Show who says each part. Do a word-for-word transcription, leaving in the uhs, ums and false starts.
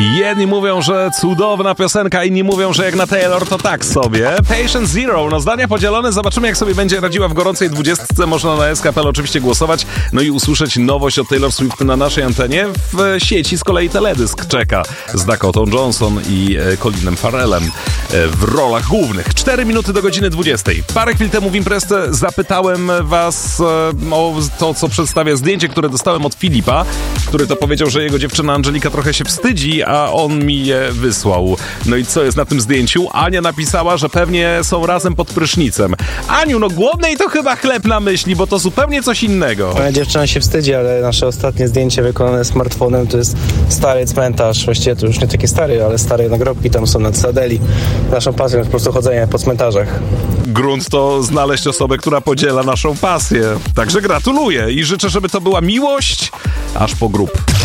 Speaker 1: Jedni mówią, że cudowna piosenka, inni mówią, że jak na Taylor to tak sobie. Patient Zero, no zdania podzielone, zobaczymy jak sobie będzie radziła w gorącej dwudziestce. Można na S K P L oczywiście głosować, no i usłyszeć nowość od Taylor Swift na naszej antenie. W sieci z kolei teledysk czeka z Dakotą Johnson i Colinem Farrellem w rolach głównych. Cztery minuty do godziny dwudziestej. Parę chwil temu w imprezce zapytałem was o to, co przedstawia zdjęcie, które dostałem od Filipa, który to powiedział, że jego dziewczyna Angelika trochę się wstydzi, a on mi je wysłał. No i co jest na tym zdjęciu? Ania napisała, że pewnie są razem pod prysznicem. Aniu, no głodnej to chyba chleb na myśli, bo to zupełnie coś innego.
Speaker 2: Moja dziewczyna się wstydzi, ale nasze ostatnie zdjęcie wykonane smartfonem to jest stary cmentarz. Właściwie to już nie taki stary, ale stare nagrobki tam są na Cytadeli. Naszą pasją jest po prostu chodzenie po cmentarzach.
Speaker 1: Grunt to znaleźć osobę, która podziela naszą pasję. Także gratuluję i życzę, żeby to była miłość aż po grób.